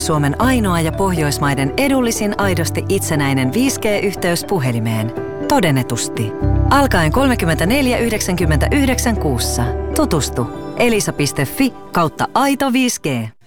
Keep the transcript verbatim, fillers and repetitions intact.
Suomen ainoa ja Pohjoismaiden edullisin aidosti itsenäinen viisi G-yhteys puhelimeen. Todennetusti. Alkaen kolmekymmentäneljä yhdeksänkymmentäyhdeksän kuussa. Tutustu. elisa piste fi kautta aito viisi G.